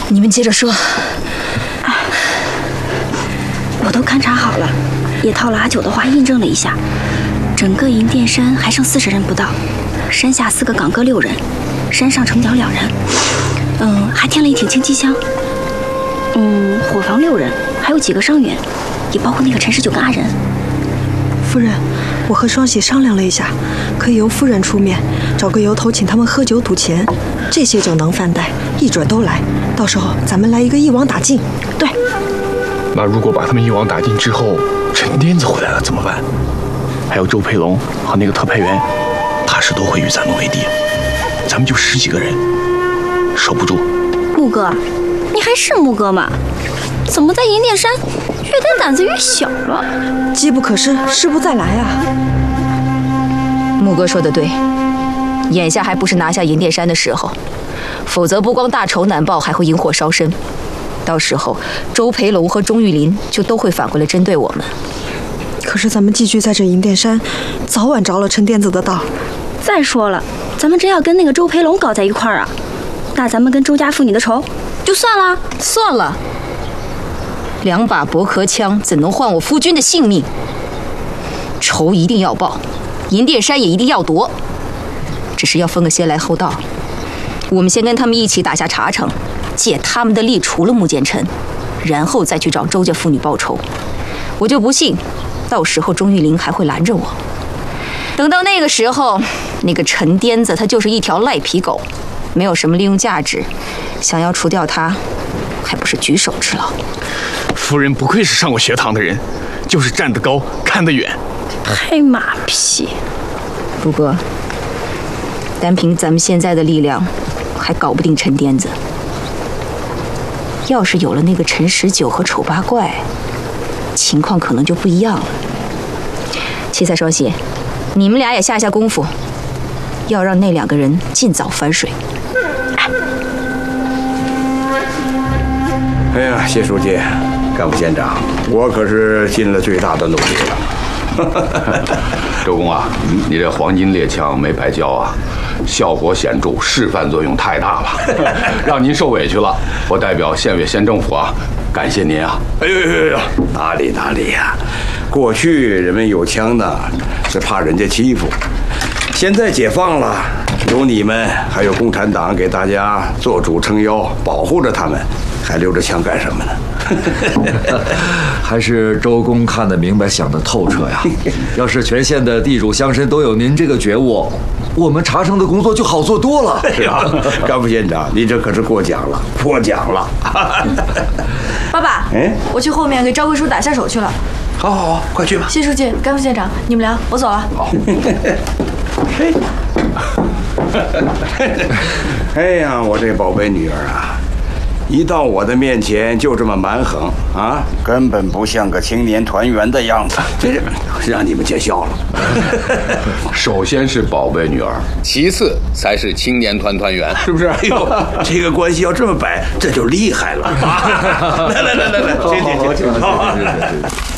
你们接着说。 我都勘察好了，也套了阿九的话印证了一下，整个银殿山还剩40人不到，山下4个岗各6人，山上城角2人，还添了一挺轻机枪，伙房6人，还有几个伤员，也包括那个陈19跟阿仁。 夫人，我和双喜商量了一下，可以由夫人出面，找个由头请他们喝酒赌钱，这些酒能饭带，一准都来。到时候咱们来一个一网打尽。 对。 那如果把他们一网打尽之后，陈颠子回来了怎么办？还有周培龙和那个特派员，怕是都会与咱们为敌。咱们就10几个人，守不住。 木哥，你还是木哥吗？怎么在银殿山越胆胆子越小了？ 机不可失，失不再来啊！ 木哥说的对，眼下还不是拿下银殿山的时候，否则不光大仇难报，还会引火烧身。到时候周培龙和钟玉林就都会返回来针对我们。 可是咱们寄居在这银殿山，早晚着了陈颠子的道。 再说了，咱们真要跟那个周培龙搞在一块儿啊，那咱们跟周家妇女的仇就算了。 算了，2把驳壳枪怎能换我夫君的性命？仇一定要报，银殿山也一定要夺，只是要分个先来后到。我们先跟他们一起打下茶城，借他们的力除了穆剑尘，然后再去找周家妇女报仇。我就不信，到时候钟玉玲还会拦着我。等到那个时候，那个陈颠子他就是一条赖皮狗，没有什么利用价值，想要除掉他，还不是举手之劳。 夫人不愧是上过学堂的人，就是站得高，看得远。 拍马屁。 不过，单凭咱们现在的力量，还搞不定陈颠子。要是有了那个陈19和丑八怪，情况可能就不一样了。七彩双喜，你们俩也下功夫，要让那2个人尽早反水。 哎呀，谢书记，干部县长，我可是尽了最大的努力了。 周公啊，你这黄金猎枪没白交啊，效果显著，示范作用太大了，让您受委屈了。我代表县委县政府啊，感谢您啊！ 哎呦，哪里呀！过去人们有枪呢，是怕人家欺负，现在解放了，有你们，还有共产党给大家做主撑腰，保护着他们，还留着枪干什么呢？ 还是周公看得明白，想得透彻呀！要是全县的地主乡绅都有您这个觉悟，我们茶城的工作就好做多了。 哎呀，干部县长，你这可是过奖了，过奖了。 爸爸，我去后面给赵贵叔打下手去了。 好，快去吧。 谢书记，干部县长，你们俩，我走了。 好。哎呀，我这宝贝女儿啊，一到我的面前就这么蛮横啊，根本不像个青年团员的样子，这让你们见笑了。 首先是宝贝女儿，其次才是青年团团员，是不是？ 哎呦，这个关系要这么摆，这就厉害了啊！来，请。